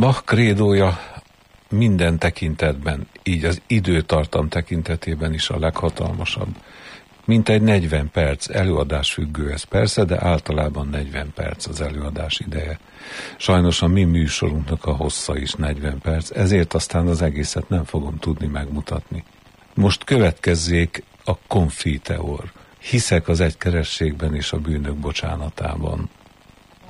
Bach krédója minden tekintetben, így az időtartam tekintetében is a leghatalmasabb. Mintegy 40 perc előadás függő ez persze, de általában 40 perc az előadás ideje. Sajnos a mi műsorunknak a hossza is 40 perc, ezért aztán az egészet nem fogom tudni megmutatni. Most következzék a Confiteor. Hiszek az egykerességben és a bűnök bocsánatában.